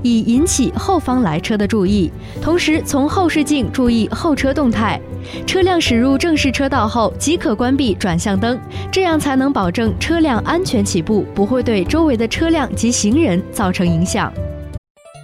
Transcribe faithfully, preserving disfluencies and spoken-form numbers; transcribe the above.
以引起后方来车的注意，同时从后视镜注意后车动态。车辆驶入正式车道后，即可关闭转向灯，这样才能保证车辆安全起步，不会对周围的车辆及行人造成影响。